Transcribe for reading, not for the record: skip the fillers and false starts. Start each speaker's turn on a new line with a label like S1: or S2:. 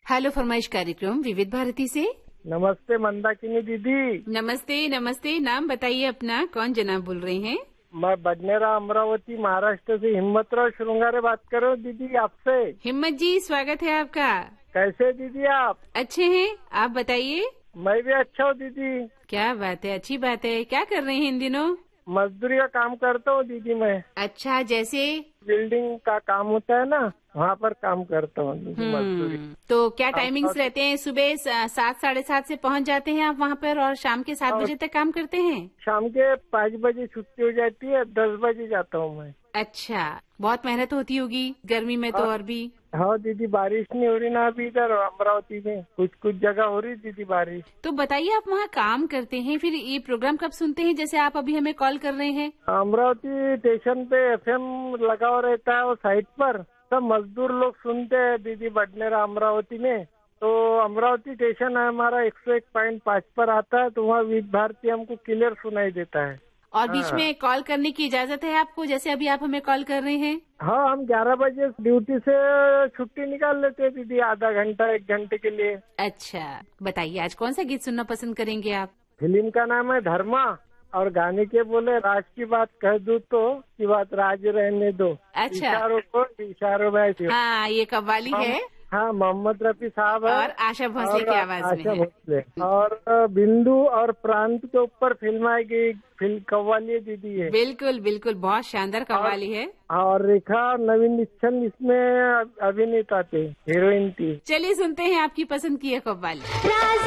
S1: Hello फरमाइश कार्यक्रम विविध भारती से।
S2: नमस्ते मंदाकिनी दीदी।
S1: नमस्ते नमस्ते, नाम बताइए अपना, कौन जनाब बोल रहे हैं?
S2: मैं बडनेरा अमरावती महाराष्ट्र से हिम्मतराव श्रृंगारे बात कर रहा हूँ दीदी आपसे।
S1: हिम्मत जी, स्वागत है आपका।
S2: कैसे दीदी आप?
S1: अच्छे हैं, आप बताइए।
S2: मैं भी अच्छा हूँ दीदी।
S1: क्या बात है, अच्छी बात है। क्या कर रहे हैं इन दिनों?
S2: मजदूरी का काम करता हूँ दीदी मैं।
S1: अच्छा, जैसे?
S2: बिल्डिंग का काम होता है ना, वहाँ पर काम करता हूँ दीदी, मजदूरी।
S1: तो क्या टाइमिंग्स रहते हैं? सुबह 7 साढ़े 7 से पहुँच जाते हैं आप वहाँ पर और शाम के 7 बजे तक काम करते हैं?
S2: शाम के 5 बजे छुट्टी हो जाती है, 10 बजे जाता हूँ मैं।
S1: अच्छा, बहुत मेहनत होती होगी गर्मी में तो और भी।
S2: हाँ दीदी, बारिश नहीं हो रही ना अभी इधर अमरावती में, कुछ कुछ जगह हो रही दीदी बारिश।
S1: तो बताइए, आप वहाँ काम करते हैं, फिर ये प्रोग्राम कब सुनते हैं जैसे आप अभी हमें कॉल कर रहे हैं?
S2: अमरावती स्टेशन पे FM लगा हुआ रहता है, वो साइट पर सब मजदूर लोग सुनते हैं दीदी बडनेरा अमरावती में। तो अमरावती स्टेशन है हमारा 101.5 पर आता है, तो वहाँ विविध भारती हमको क्लियर सुनाई देता है।
S1: और बीच में कॉल करने की इजाजत है आपको, जैसे अभी आप हमें कॉल कर रहे हैं?
S2: हाँ, हम 11 बजे ड्यूटी से छुट्टी निकाल लेते हैं दीदी, आधा घंटा 1 घंटे के लिए।
S1: अच्छा, बताइए आज कौन सा गीत सुनना पसंद करेंगे आप?
S2: फिल्म का नाम है धर्मा और गाने के बोले राज की बात कह दूं तो की बात राज रहने दो।
S1: अच्छा,
S2: इशारों को इशारों में।
S1: हाँ, ये कव्वाली है।
S2: हाँ, मोहम्मद रफी साहब है
S1: और आशा भोसले की आवाज में है।
S2: भोसले और बिंदु और प्रांत के ऊपर फिल्माई गई फिल्म कव्वाली दीदी है।
S1: बिल्कुल बिल्कुल, बहुत शानदार कव्वाली है।
S2: और रेखा नवीन निश्चल इसमें अभिनेता थे, हीरोइन थी।
S1: चलिए सुनते हैं आपकी पसंद की ये कव्वाली।